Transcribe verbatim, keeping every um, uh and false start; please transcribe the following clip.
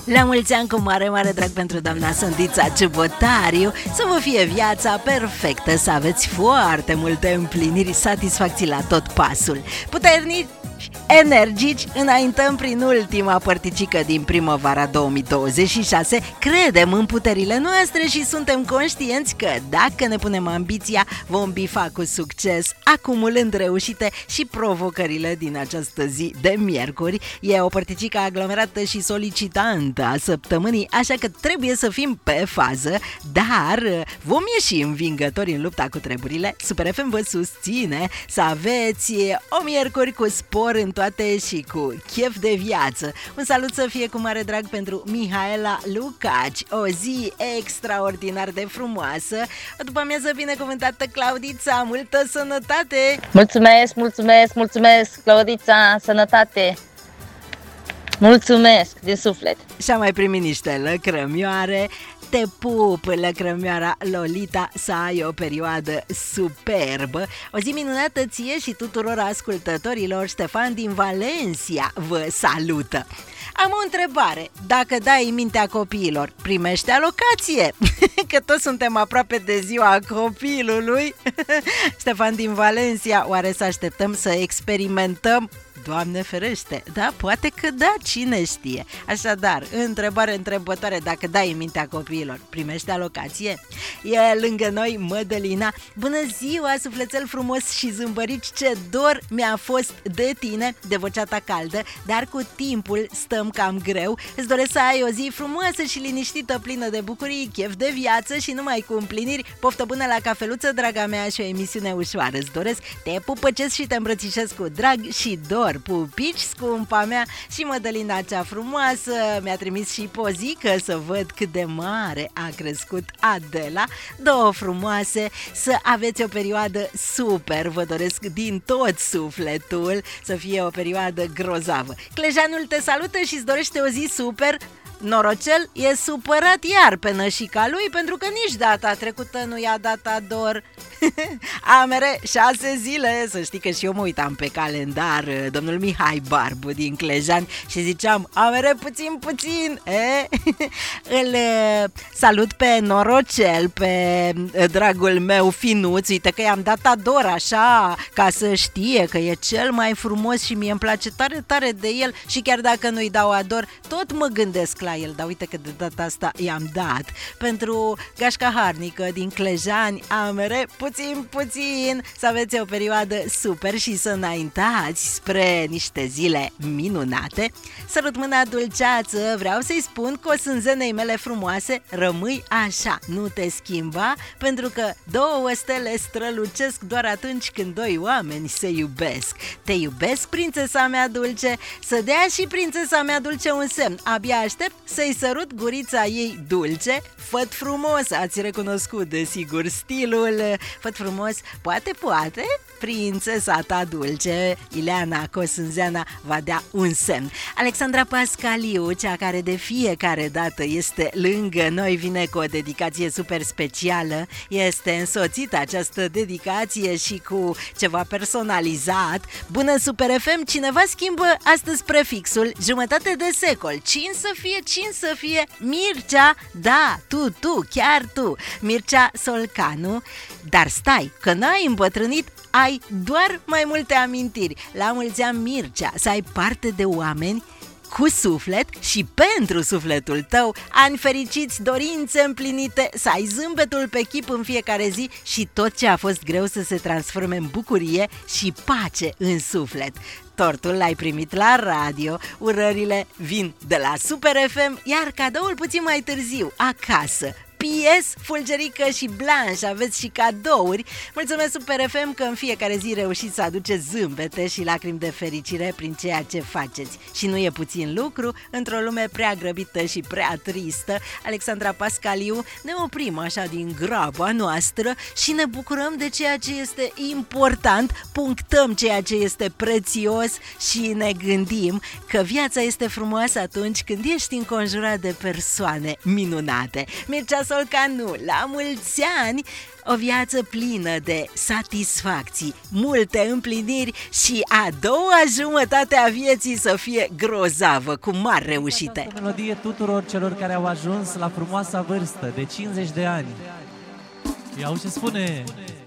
La mulți ani cu mare, mare drag pentru doamna Sândița Ciubotariu. Să vă fie viața perfectă, să aveți foarte multe împliniri, satisfacții la tot pasul. Puternici, energici, înaintăm prin ultima părticică din primăvara două mii douăzeci și șase. Credem în puterile noastre și suntem conștienți că dacă ne punem ambiția, vom bifa cu succes, acumulând reușite și provocările din această zi de miercuri. E o părticică aglomerată și solicitantă a săptămânii, așa că trebuie să fim pe fază, dar vom ieși învingători în lupta cu treburile. Super F M vă susține să aveți o miercuri cu spor în toate și cu chef de viață. Un salut să fie cu mare drag pentru Mihaela Lucaci, o zi extraordinar de frumoasă, o după amiază binecuvântată Claudița, multă sănătate! Mulțumesc, mulțumesc, mulțumesc, Claudița, sănătate! Mulțumesc din suflet! Și-a mai primit niște lăcrămioare. Te pup, lăcrămioara Lolita, să ai o perioadă superbă. O zi minunată ție și tuturor ascultătorilor. Ștefan din Valencia vă salută. Am o întrebare. Dacă dai în mintea copiilor, primește alocație? Că toți suntem aproape de ziua copilului. Ștefan din Valencia, oare să așteptăm să experimentăm? Doamne ferește, da, poate că da, cine știe. Așadar, întrebare întrebătoare, dacă dai în mintea copiilor, primește alocație? E lângă noi Mădălina. Bună ziua, sufletel frumos și zâmbărici, ce dor mi-a fost de tine, de vocea ta caldă, dar cu timpul stăm cam greu. Îți doresc să ai o zi frumoasă și liniștită, plină de bucurii, chef de viață și numai cu împliniri. Poftă bună la cafeluță, draga mea, și o emisiune ușoară. Îți doresc, te pupăcesc și te îmbrățișez cu drag și dor. Pupici, scumpa mea. Și Mădălina cea frumoasă mi-a trimis și pozică să văd cât de mare a crescut Adela. Două frumoase, să aveți o perioadă super, vă doresc din tot sufletul să fie o perioadă grozavă. Clejanul te salută și îți dorește o zi super. Norocel e supărat iar pe nășica lui pentru că nici data trecută nu i-a dat ador. Amere, șase zile. Să știi că și eu mă uitam pe calendar, domnul Mihai Barbu din Clejan, și ziceam, amere puțin, puțin e? Îl salut pe Norocel, pe dragul meu Finuț. Uite că i-am dat ador așa, ca să știe că e cel mai frumos și mie îmi place tare, tare de el. Și chiar dacă nu-i dau ador, tot mă gândesc la el. Dar uite că de data asta i-am dat. Pentru gașca harnică din Clejani, amere puțin, puțin, să aveți o perioadă super și să înaintați spre niște zile minunate. Sărut mâna dulceață, vreau să-i spun că o sânzenei mele frumoase, rămâi așa, nu te schimba, pentru că două stele strălucesc doar atunci când doi oameni se iubesc. Te iubesc, prințesa mea dulce, să dea și prințesa mea dulce un semn. Abia aștept să-i sărut gurița ei dulce. Făt frumos, ați recunoscut desigur stilul. Făt frumos, poate, poate, prințesa ta dulce, Ileana Cosânzeana, va dea un semn. Alexandra Pascaliu, cea care de fiecare dată este lângă noi, vine cu o dedicație super specială. Este însoțită această dedicație și cu ceva personalizat. Bună Super F M, cineva schimbă astăzi prefixul jumătate de secol. Cine să fie, cine să fie? Mircea, da, tu, tu, chiar tu, Mircea Solcanu. Dar stai, că n-ai îmbătrânit, ai doar mai multe amintiri. La mulți ani, Mircea, să ai parte de oameni cu suflet și pentru sufletul tău, ani fericiți, dorințe împlinite, să ai zâmbetul pe chip în fiecare zi și tot ce a fost greu să se transforme în bucurie și pace în suflet. Tortul l-ai primit la radio, urările vin de la Super F M, iar cadoul puțin mai târziu, acasă. P S, Fulgerică și Blanche, aveți și cadouri. Mulțumesc Super F M că în fiecare zi reușiți să aduceți zâmbete și lacrimi de fericire prin ceea ce faceți. Și nu e puțin lucru într-o lume prea grăbită și prea tristă. Alexandra Pascaliu, ne oprim așa din graba noastră și ne bucurăm de ceea ce este important, punctăm ceea ce este prețios și ne gândim că viața este frumoasă atunci când ești înconjurat de persoane minunate. Mircea Solcanu, la mulți ani! O viață plină de satisfacții, multe împliniri și a doua jumătate a vieții să fie grozavă, cu mari reușite. Această melodie tuturor celor care au ajuns la frumoasa vârstă de cincizeci de ani. Iau ce spune...